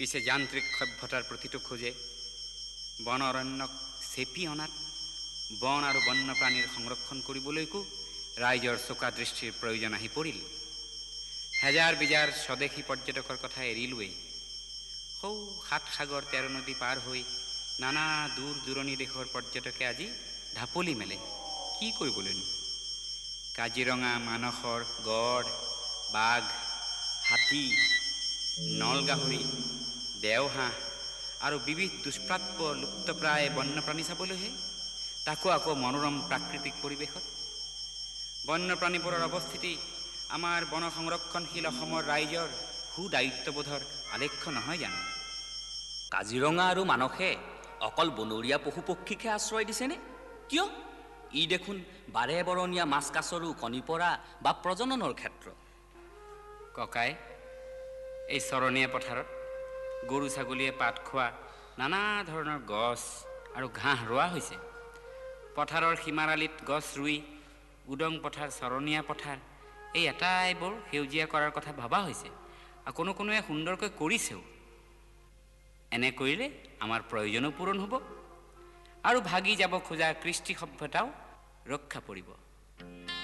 পিছে যান্ত্ৰিক সভ্যতাৰ প্ৰতিটো খোজে বন অৰণ্যক চেপি অনাত বন আৰু বন্যপ্ৰাণীৰ সংৰক্ষণ কৰিবলৈকো ৰাইজৰ চোকা দৃষ্টিৰ প্ৰয়োজন আহি পৰিল। হেজাৰ বিজাৰ স্বদেশী পৰ্যটকৰ কথা এৰিলোৱেই। সৌ ৭ সাগৰ ১৩ নদী পাৰ হৈ নানা দূৰ দূৰণি দেশৰ পৰ্যটকে আজি ঢাপলি মেলে। কি কৰিবলৈনো? কাজিৰঙা, মানসৰ গড়, বাঘ, হাতী, নলগাহৰি, দেওহাঁহ আৰু বিবিধ দুষ্প্ৰাপ্য লুপ্তপ্ৰায় বন্যপ্ৰাণী চাবলৈহে, তাকো আকৌ মনোৰম প্ৰাকৃতিক পৰিৱেশত। বন্যপ্ৰাণীবোৰৰ অৱস্থিতি আমাৰ বন সংৰক্ষণশীল অসমৰ ৰাইজৰ সুদায়িত্ববোধৰ আলেখ্য নহয় জানো? কাজিৰঙা আৰু মানসে অকল বনৰীয়া পশু পক্ষীকহে আশ্ৰয় দিছেনে? কিয়? ই দেখোন বাৰে বৰণীয়া মাছ কাছৰো কণী পৰা বা প্ৰজননৰ ক্ষেত্ৰ। ককাই, এই চৰণীয়া পথাৰত গৰু ছাগলীয়ে পাত খোৱা নানা ধৰণৰ গছ আৰু ঘাঁহ ৰোৱা হৈছে। পথাৰৰ সীমাৰালিত গছ ৰুই উদং পথাৰ, চৰণীয়া পথাৰ এই এটাইবোৰ সেউজীয়া কৰাৰ কথা ভবা হৈছে। আৰু কোনোৱে সুন্দৰকৈ কৰিছেও। এনে কৰিলে আমাৰ প্ৰয়োজনো পূৰণ হ'ব আৰু ভাগি যাব খোজা কৃষ্টি সভ্যতাও ৰক্ষা পৰিব।